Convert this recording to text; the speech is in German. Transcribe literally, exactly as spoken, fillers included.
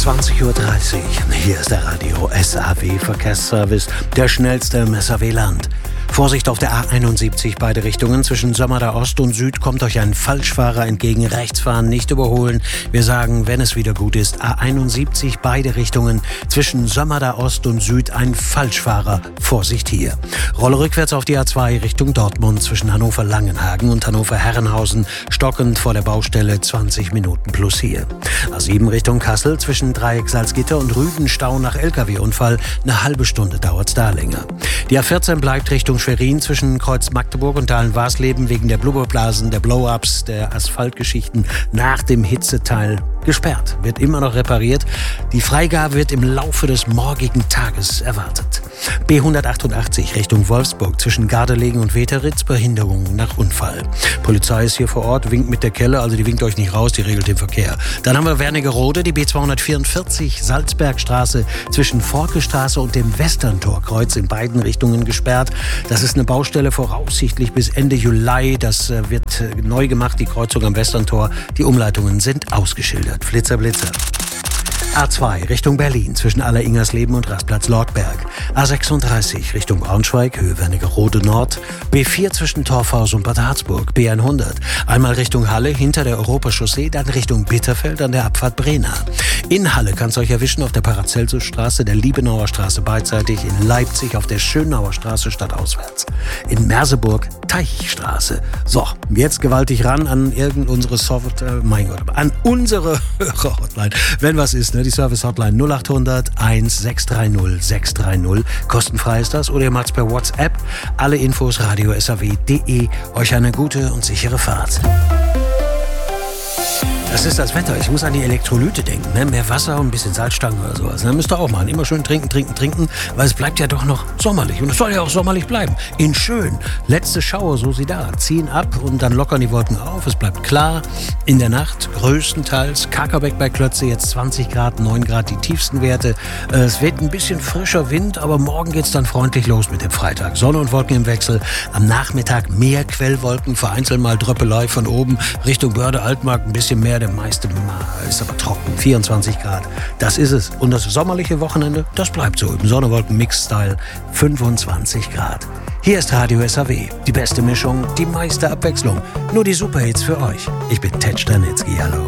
zwanzig Uhr dreißig. Hier ist der Radio S A W Verkehrsservice, der schnellste im S A W-Land. Vorsicht auf der A einundsiebzig, beide Richtungen. Zwischen Sömmerda Ost und Süd kommt euch ein Falschfahrer entgegen. Rechts fahren, nicht überholen. Wir sagen, wenn es wieder gut ist, A einundsiebzig, beide Richtungen. Zwischen Sömmerda Ost und Süd ein Falschfahrer. Vorsicht hier. Rolle rückwärts auf die A zwei Richtung Dortmund zwischen Hannover-Langenhagen und Hannover-Herrenhausen. Stockend vor der Baustelle, zwanzig Minuten plus hier. A sieben Richtung Kassel zwischen Dreieck Salzgitter und Rüden Stau nach L K W-Unfall. Eine halbe Stunde dauert's da länger. Die A vierzehn bleibt Richtung Schwerin zwischen Kreuz Magdeburg und Dahlen-Warsleben wegen der Blubberblasen, der Blow-Ups, der Asphaltgeschichten nach dem Hitzeteil gesperrt. Wird immer noch repariert. Die Freigabe wird im Laufe des morgigen Tages erwartet. B hundertachtundachtzig Richtung Wolfsburg zwischen Gardelegen und Weteritz, Behinderung nach Unfall. Polizei ist hier vor Ort, winkt mit der Kelle, also die winkt euch nicht raus, die regelt den Verkehr. Dann haben wir Wernigerode, die B zweihundertvierundvierzig Salzbergstraße zwischen Forkestraße und dem Westerntorkreuz in beiden Richtungen gesperrt. Das ist eine Baustelle voraussichtlich bis Ende Juli. Das wird neu gemacht, die Kreuzung am Westerntor. Die Umleitungen sind ausgeschildert. Flitzer, Blitzer. A zwei Richtung Berlin zwischen Aller-Ingersleben und Rastplatz Lortberg. A sechsunddreißig Richtung Braunschweig, Höhe Wernigerode Nord. B vier zwischen Torfhaus und Bad Harzburg. B hundert einmal Richtung Halle hinter der Europachaussee, dann Richtung Bitterfeld an der Abfahrt Brena. In Halle kann es euch erwischen auf der Paracelsusstraße, der Liebenauer Straße beidseitig, in Leipzig auf der Schönauer Straße stadtauswärts. In Merseburg Teichstraße. So, jetzt gewaltig ran an irgend unsere Software, mein Gott, an unsere Hörer-Hotline. Wenn was ist, ne? Die Service-Hotline null achthundert eins sechs drei null sechs drei null. Kostenfrei ist das. Oder ihr macht's per WhatsApp. Alle Infos radio s a w punkt de. Euch eine gute und sichere Fahrt. Das ist das Wetter. Ich muss an die Elektrolyte denken. Ne? Mehr Wasser und ein bisschen Salzstangen oder sowas. Ne? Müsst ihr auch machen. Immer schön trinken, trinken, trinken. Weil es bleibt ja doch noch sommerlich. Und es soll ja auch sommerlich bleiben. In schön. Letzte Schauer, so sie da. Ziehen ab und dann lockern die Wolken auf. Es bleibt klar. In der Nacht größtenteils. Kakerbeck bei Klötze jetzt zwanzig Grad, neun Grad die tiefsten Werte. Es wird ein bisschen frischer Wind, aber morgen geht's dann freundlich los mit dem Freitag. Sonne und Wolken im Wechsel. Am Nachmittag mehr Quellwolken. Vereinzelt mal Dröppelei von oben Richtung Börde-Altmark. Ein bisschen mehr. Der meiste ist aber trocken, vierundzwanzig Grad. Das ist es. Und das sommerliche Wochenende, das bleibt so. Im Sonne-Wolken-Mix-Style fünfundzwanzig Grad. Hier ist Radio S A W. Die beste Mischung, die meiste Abwechslung. Nur die Superhits für euch. Ich bin Ted Stanitzky. Hallo.